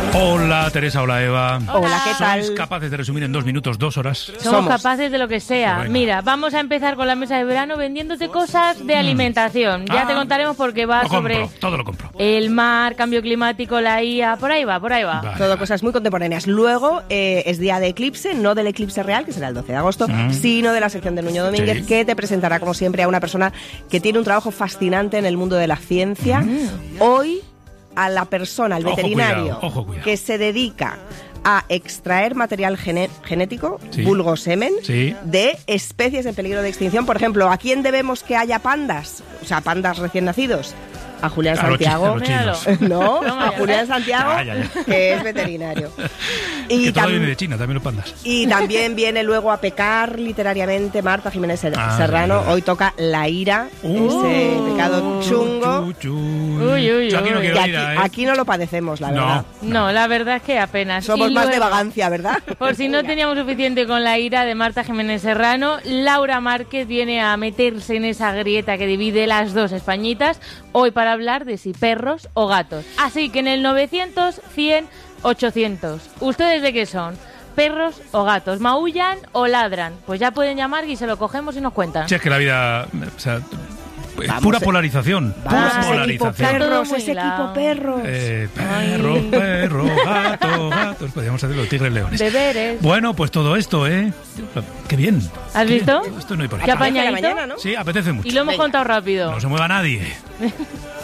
Hola Teresa, hola Eva. Hola, ¿qué tal? ¿Sois capaces de resumir en 2 minutos, 2 horas? Somos capaces de lo que sea. Venga. Mira, vamos a empezar con la mesa de verano vendiéndote cosas de alimentación. Ya te contaremos porque va Lo sobre compro, todo lo compro. el mar, cambio climático, la IA, por ahí va. Vale. Todo cosas muy contemporáneas. Luego es día de eclipse, no del eclipse real, que será el 12 de agosto, sino de la sección de Nuño Domínguez, Sí. que te presentará, como siempre, a una persona que tiene un trabajo fascinante en el mundo de la ciencia. Hoy, a la persona, al Ojo, veterinario, ojo, cuidado. que se dedica a extraer material genético, Sí. vulgo semen, Sí. de especies en peligro de extinción. Por ejemplo, ¿a quién debemos que haya pandas? O sea, pandas recién nacidos. A Julián A los Santiago. chinos. No, Toma, a ya Julián ves. Santiago, Ya. que es veterinario. Que todo tam- viene de China, también los pandas. y también viene luego a pecar literariamente Marta Jiménez Ah, Serrano. sí, Hoy toca la ira, ese pecado chungo. Uy, uy, Yo aquí no uy. quiero Que ir, aquí no lo padecemos, la verdad. No, la verdad es que apenas. Somos Y más de luego, vagancia, ¿verdad? Por si no teníamos suficiente con la ira de Marta Jiménez Serrano, Laura Márquez viene a meterse en esa grieta que divide las dos Españitas, hoy para hablar de si perros o gatos. Así que en el 900, 100, 800. ¿Ustedes de qué son? ¿Perros o gatos? ¿Maullan o ladran? Pues ya pueden llamar y se lo cogemos y nos cuentan. Si es que la vida... O sea, Vamos, pura polarización. Vamos, Pura ese equipo polarización. perros, Todo ese muy equipo hilado. perros. Perro, gatos. Podríamos hacer los tigres leones. Deberes. Bueno, pues todo esto, ¿eh? Qué bien. ¿Has Qué visto? bien. Esto no hay por ahí. ¿Qué Apetece la apañadito? mañana, ¿no? Sí, apetece mucho. Y lo hemos Venga. contado rápido. No se mueva nadie.